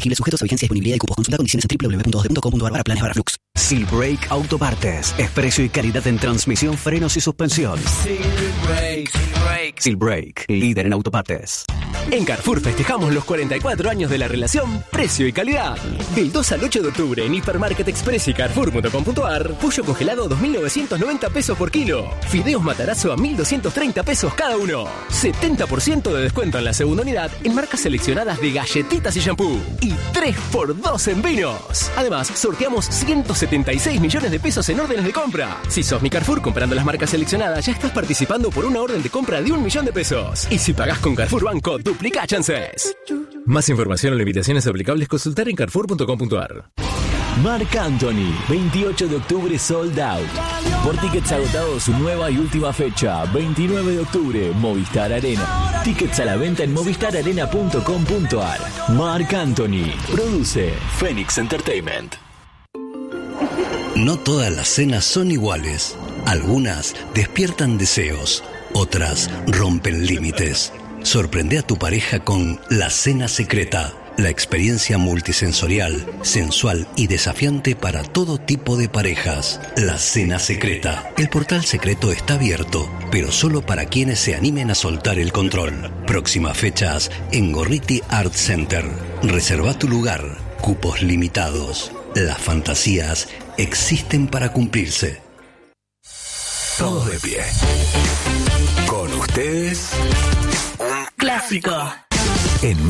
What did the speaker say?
elegibles sujetos a vigencia y disponibilidad de cupos. Consulta condiciones en www.2d.com.ar/planes/flux. Silbrake Autopartes es precio y calidad en transmisión, frenos y suspensión. Silbrake, líder en autopartes. En Carrefour festejamos los 44 años de la relación precio y calidad. Del 2 al 8 de octubre en Hipermarket Express y Carrefour.com.ar, pollo congelado 2.990 pesos por kilo. Fideos Matarazzo a 1.230 pesos cada uno. 70% de descuento en la segunda unidad en marcas seleccionadas de galletitas y shampoo. Y 3x2 en vinos. Además, sorteamos 176 millones de pesos en órdenes de compra. Si sos mi Carrefour comprando las marcas seleccionadas, ya estás participando por una orden de compra de 1 millón de pesos. Y si pagás con Carrefour Banco, duplica chances. Más información o limitaciones aplicables, consultar en Carrefour.com.ar. Marc Anthony, 28 de octubre sold out. Por tickets agotados, su nueva y última fecha, 29 de octubre, Movistar Arena. Tickets a la venta en movistararena.com.ar. Marc Anthony, produce Phoenix Entertainment. No todas las cenas son iguales. Algunas despiertan deseos, otras rompen límites. Sorprende a tu pareja con La Cena Secreta, la experiencia multisensorial, sensual y desafiante para todo tipo de parejas. La Cena Secreta. El portal secreto está abierto, pero solo para quienes se animen a soltar el control. Próximas fechas en Gorriti Art Center. Reserva tu lugar. Cupos limitados. Las fantasías existen para cumplirse. Todos de pie. Con ustedes, un clásico. En